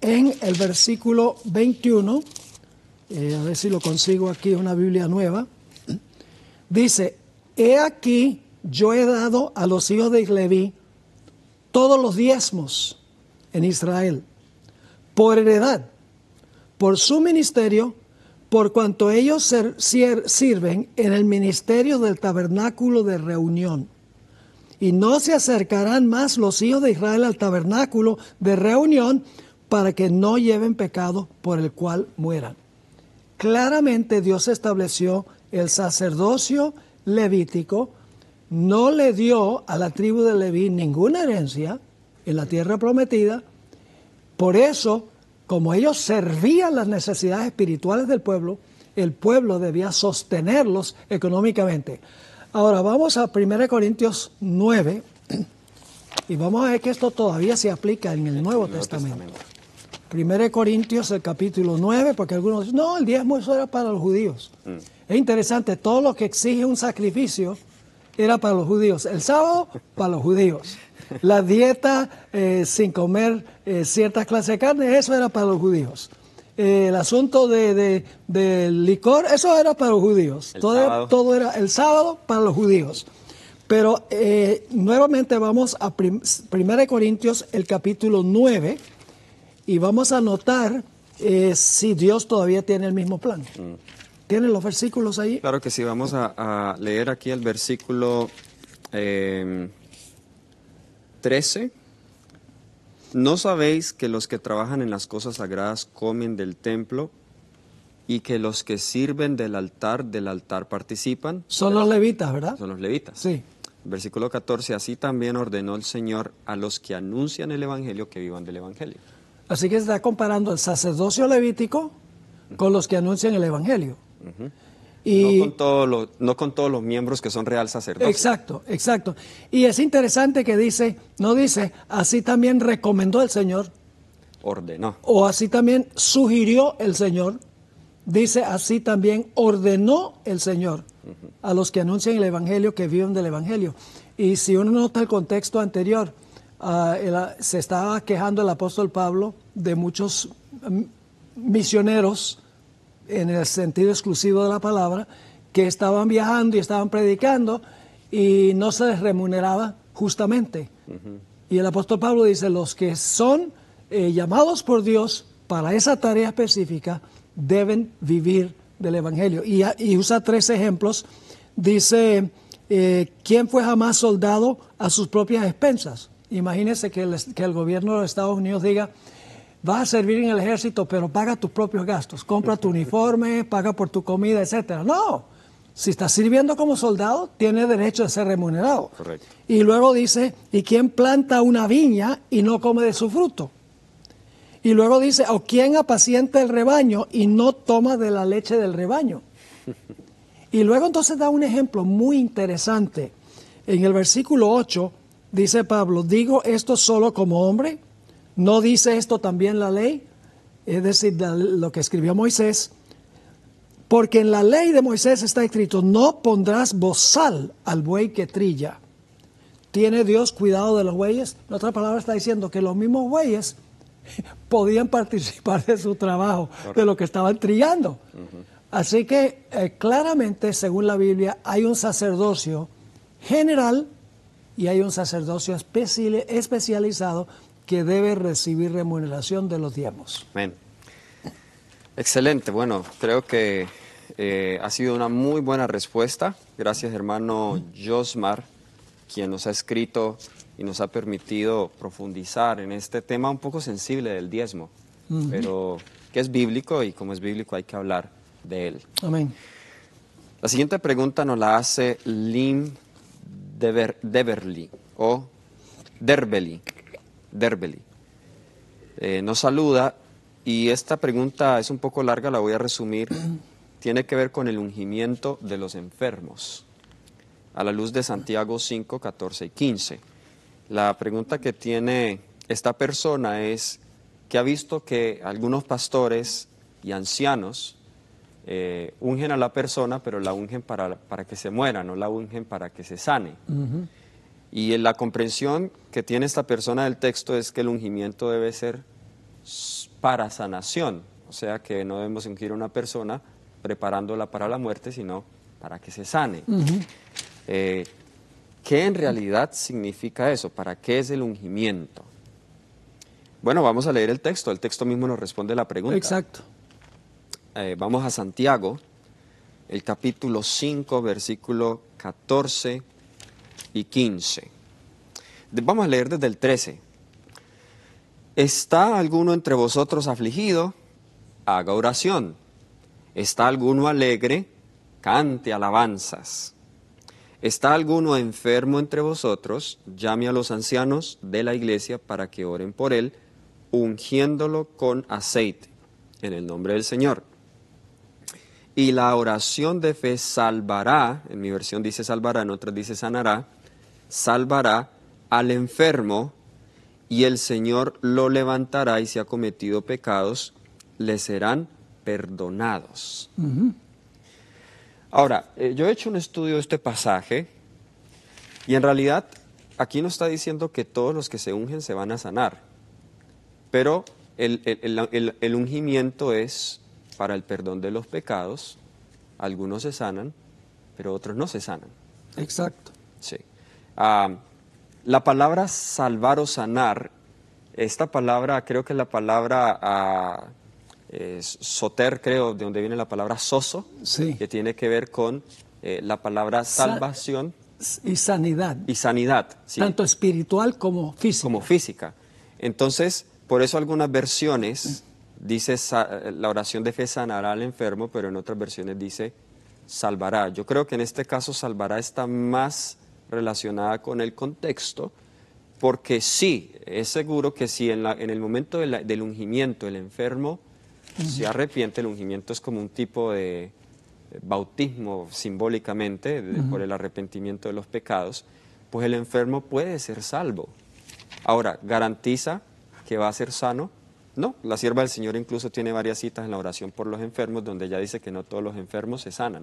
en el versículo 21, a ver si lo consigo aquí, una Biblia nueva, dice, he aquí yo he dado a los hijos de Leví todos los diezmos en Israel, por heredad, por su ministerio, por cuanto ellos sirven en el ministerio del tabernáculo de reunión. Y no se acercarán más los hijos de Israel al tabernáculo de reunión para que no lleven pecado por el cual mueran. Claramente Dios estableció el sacerdocio levítico, no le dio a la tribu de Leví ninguna herencia en la tierra prometida. Por eso, como ellos servían las necesidades espirituales del pueblo, el pueblo debía sostenerlos económicamente. Ahora vamos a 1 Corintios 9 y vamos a ver que esto todavía se aplica en el Nuevo Testamento. 1 Corintios, el capítulo 9, porque algunos dicen, no, el diezmo eso era para los judíos. Es interesante, todo lo que exige un sacrificio era para los judíos. El sábado, para los judíos. La dieta sin comer ciertas clases de carne, eso era para los judíos. El asunto de licor, eso era para los judíos. Todo era el sábado para los judíos. Pero nuevamente vamos a 1 Corintios, el capítulo 9, y vamos a notar si Dios todavía tiene el mismo plan. ¿Tienen los versículos ahí? Claro que sí, vamos a leer aquí el versículo 13. ¿No sabéis que los que trabajan en las cosas sagradas comen del templo y que los que sirven del altar participan? Son los levitas, ¿verdad? Son los levitas. Sí. Versículo 14, así también ordenó el Señor a los que anuncian el Evangelio que vivan del Evangelio. Así que se está comparando el sacerdocio levítico con los que anuncian el Evangelio. Y no con todos los miembros que son real sacerdotes. Exacto, exacto. Y es interesante que no dice, así también recomendó el Señor. Ordenó. O así también sugirió el Señor. Dice, así también ordenó el Señor a los que anuncian el Evangelio que viven del Evangelio. Y si uno nota el contexto anterior, se estaba quejando el apóstol Pablo de muchos misioneros, en el sentido exclusivo de la palabra, que estaban viajando y estaban predicando y no se les remuneraba justamente. Y el apóstol Pablo dice, los que son llamados por Dios para esa tarea específica deben vivir del Evangelio. Y usa 3 ejemplos. Dice, ¿quién fue jamás soldado a sus propias expensas? Imagínese que el gobierno de los Estados Unidos diga, vas a servir en el ejército, pero paga tus propios gastos. Compra tu uniforme, paga por tu comida, etcétera. No, si estás sirviendo como soldado, tiene derecho a ser remunerado. Correcto. Y luego dice, ¿y quién planta una viña y no come de su fruto? Y luego dice, ¿o quién apacienta el rebaño y no toma de la leche del rebaño? Y luego entonces da un ejemplo muy interesante. En el versículo 8 dice Pablo, ¿digo esto solo como hombre? ¿No dice esto también la ley? Es decir, lo que escribió Moisés. Porque en la ley de Moisés está escrito, no pondrás bozal al buey que trilla. ¿Tiene Dios cuidado de los bueyes? En otra palabra está diciendo que los mismos bueyes podían participar de su trabajo, de lo que estaban trillando. Así que claramente, según la Biblia, hay un sacerdocio general y hay un sacerdocio especializado que debe recibir remuneración de los diezmos. Amén. Excelente. Bueno, creo que ha sido una muy buena respuesta. Gracias, hermano Josmar, quien nos ha escrito y nos ha permitido profundizar en este tema un poco sensible del diezmo, pero que es bíblico y como es bíblico hay que hablar de él. Amén. La siguiente pregunta nos la hace Lim Derbeli. Nos saluda y esta pregunta es un poco larga, la voy a resumir. Tiene que ver con el ungimiento de los enfermos, a la luz de Santiago 5, 14 y 15. La pregunta que tiene esta persona es que ha visto que algunos pastores y ancianos ungen a la persona, pero la ungen para que se muera, no la ungen para que se sane. Y la comprensión que tiene esta persona del texto es que el ungimiento debe ser para sanación. O sea que no debemos ungir a una persona preparándola para la muerte, sino para que se sane. ¿Qué en realidad significa eso? ¿Para qué es el ungimiento? Bueno, vamos a leer el texto. El texto mismo nos responde la pregunta. Exacto. Vamos a Santiago, el capítulo 5, versículo 14 y 15. Vamos a leer desde el 13. ¿Está alguno entre vosotros afligido? Haga oración. ¿Está alguno alegre? Cante alabanzas. ¿Está alguno enfermo entre vosotros? Llame a los ancianos de la iglesia para que oren por él, ungiéndolo con aceite, en el nombre del Señor. Y la oración de fe salvará, en mi versión dice salvará, en otras dice sanará, salvará al enfermo, y el Señor lo levantará, y si ha cometido pecados, le serán perdonados. Ahora, yo he hecho un estudio de este pasaje, y en realidad aquí no está diciendo que todos los que se ungen se van a sanar, pero el ungimiento es para el perdón de los pecados. Algunos se sanan, pero otros no se sanan. Exacto. Sí. La palabra salvar o sanar, esta palabra creo que es la palabra soter, creo, de donde viene la palabra soso, Sí. que tiene que ver con la palabra salvación Y sanidad. y sanidad. ¿Sí? Tanto espiritual como física. Como física. Entonces, por eso algunas versiones dice la oración de fe sanará al enfermo, pero en otras versiones dice salvará. Yo creo que en este caso salvará está más relacionada con el contexto, porque sí, es seguro que si en el momento del ungimiento el enfermo se arrepiente, el ungimiento es como un tipo de bautismo simbólicamente por el arrepentimiento de los pecados, pues el enfermo puede ser salvo. Ahora, ¿garantiza que va a ser sano? No, la sierva del Señor incluso tiene varias citas en la oración por los enfermos, donde ella dice que no todos los enfermos se sanan.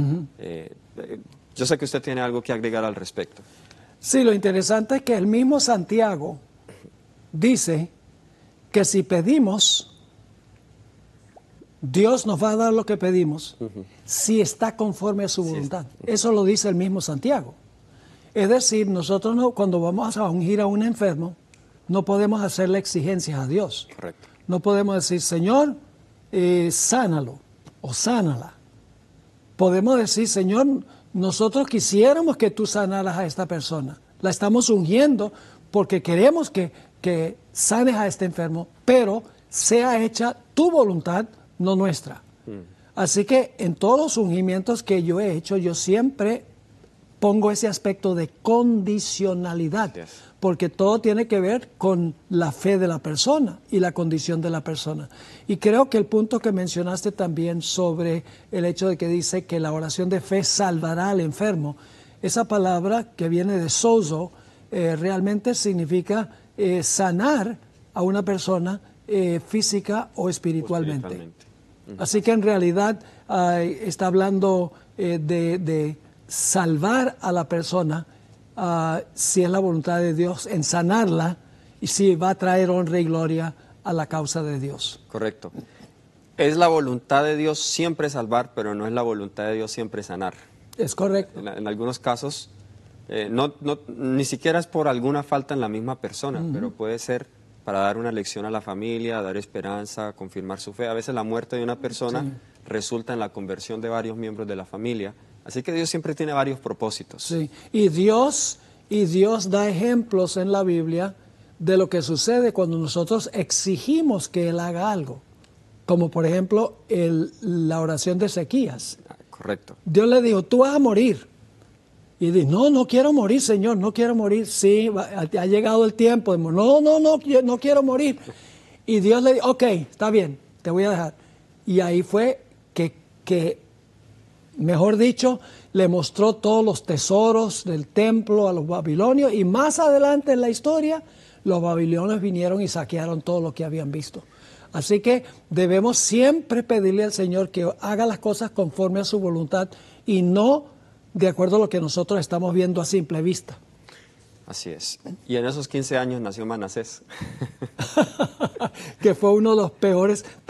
Yo sé que usted tiene algo que agregar al respecto. Sí, lo interesante es que el mismo Santiago dice que si pedimos, Dios nos va a dar lo que pedimos, si está conforme a su voluntad. Eso lo dice el mismo Santiago. Es decir, nosotros cuando vamos a ungir a un enfermo, no podemos hacerle exigencias a Dios. Correcto. No podemos decir, Señor, sánalo o sánala. Podemos decir, Señor, nosotros quisiéramos que tú sanaras a esta persona. La estamos ungiendo porque queremos que sanes a este enfermo, pero sea hecha tu voluntad, no nuestra. Así que en todos los ungimientos que yo he hecho, yo siempre pongo ese aspecto de condicionalidad, porque todo tiene que ver con la fe de la persona y la condición de la persona. Y creo que el punto que mencionaste también sobre el hecho de que dice que la oración de fe salvará al enfermo, esa palabra que viene de sozo realmente significa sanar a una persona física o espiritualmente. Así que en realidad está hablando de salvar a la persona, si es la voluntad de Dios, en sanarla, y si va a traer honra y gloria a la causa de Dios. Correcto. Es la voluntad de Dios siempre salvar, pero no es la voluntad de Dios siempre sanar. Es correcto. En algunos casos, ni siquiera es por alguna falta en la misma persona, pero puede ser para dar una lección a la familia, dar esperanza, confirmar su fe. A veces la muerte de una persona resulta en la conversión de varios miembros de la familia. Así que Dios siempre tiene varios propósitos. Sí, y Dios da ejemplos en la Biblia de lo que sucede cuando nosotros exigimos que Él haga algo. Como por ejemplo la oración de Ezequías. Correcto. Dios le dijo, tú vas a morir. Y dice, no quiero morir, Señor, no quiero morir. Sí, ha llegado el tiempo. No quiero morir. Y Dios le dijo, ok, está bien, te voy a dejar. Y ahí fue que mejor dicho, le mostró todos los tesoros del templo a los babilonios, y más adelante en la historia, los babilonios vinieron y saquearon todo lo que habían visto. Así que debemos siempre pedirle al Señor que haga las cosas conforme a su voluntad y no de acuerdo a lo que nosotros estamos viendo a simple vista. Así es. Y en esos 15 años nació Manasés. que fue uno de los peores.